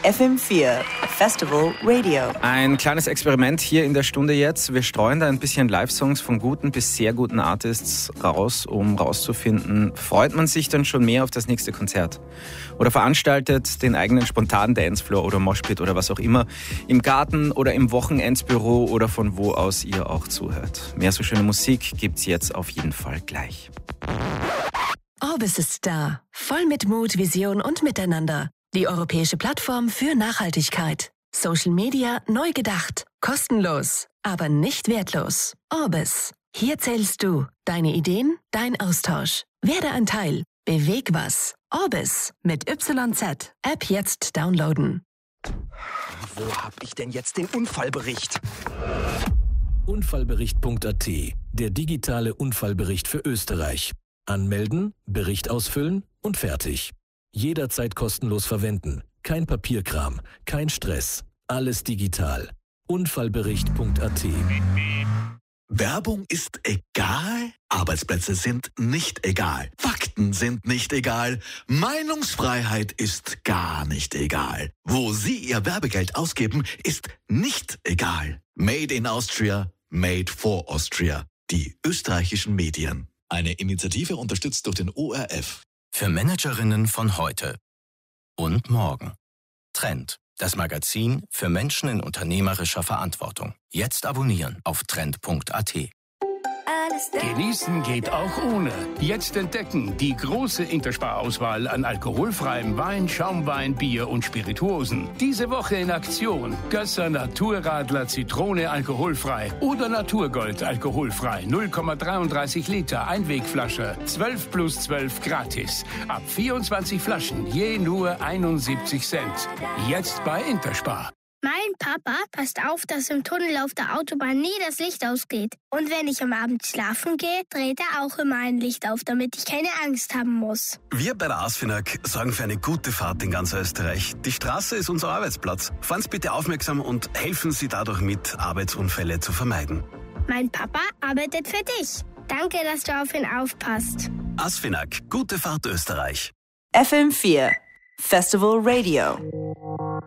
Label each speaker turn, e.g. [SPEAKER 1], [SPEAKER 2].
[SPEAKER 1] FM4 Festival Radio.
[SPEAKER 2] Ein kleines Experiment hier in der Stunde jetzt. Wir streuen da ein bisschen Live-Songs von guten bis sehr guten Artists raus, um rauszufinden, freut man sich dann schon mehr auf das nächste Konzert? Oder veranstaltet den eigenen spontanen Dancefloor oder Moshpit oder was auch immer im Garten oder im Wochenendsbüro oder von wo aus ihr auch zuhört. Mehr so schöne Musik gibt's jetzt auf jeden Fall gleich.
[SPEAKER 3] Orbis ist da. Voll mit Mut, Vision und Miteinander. Die europäische Plattform für Nachhaltigkeit. Social Media neu gedacht. Kostenlos, aber nicht wertlos. Orbis. Hier zählst du. Deine Ideen, dein Austausch. Werde ein Teil. Beweg was. Orbis mit YZ. App jetzt downloaden.
[SPEAKER 4] Wo hab ich denn jetzt den Unfallbericht?
[SPEAKER 5] Unfallbericht.at, der digitale Unfallbericht für Österreich. Anmelden, Bericht ausfüllen und fertig. Jederzeit kostenlos verwenden. Kein Papierkram, kein Stress. Alles digital. Unfallbericht.at.
[SPEAKER 6] Werbung ist egal, Arbeitsplätze sind nicht egal, Fakten sind nicht egal, Meinungsfreiheit ist gar nicht egal. Wo Sie Ihr Werbegeld ausgeben, ist nicht egal. Made in Austria, made for Austria. Die österreichischen Medien. Eine Initiative unterstützt durch den ORF.
[SPEAKER 7] Für Managerinnen von heute und morgen. Trend, das Magazin für Menschen in unternehmerischer Verantwortung. Jetzt abonnieren auf trend.at.
[SPEAKER 8] Genießen geht auch ohne. Jetzt entdecken die große Interspar-Auswahl an alkoholfreiem Wein, Schaumwein, Bier und Spirituosen. Diese Woche in Aktion: Gösser Naturradler Zitrone alkoholfrei oder Naturgold alkoholfrei. 0,33 Liter Einwegflasche. 12 plus 12 gratis. Ab 24 Flaschen je nur 71 Cent. Jetzt bei Interspar.
[SPEAKER 9] Mein Papa passt auf, dass im Tunnel auf der Autobahn nie das Licht ausgeht. Und wenn ich am Abend schlafen gehe, dreht er auch immer ein Licht auf, damit ich keine Angst haben muss.
[SPEAKER 10] Wir bei der ASFINAG sorgen für eine gute Fahrt in ganz Österreich. Die Straße ist unser Arbeitsplatz. Fahren Sie bitte aufmerksam und helfen Sie dadurch mit, Arbeitsunfälle zu vermeiden.
[SPEAKER 9] Mein Papa arbeitet für dich. Danke, dass du auf ihn aufpasst.
[SPEAKER 10] ASFINAG, gute Fahrt Österreich.
[SPEAKER 1] FM4 Festival Radio.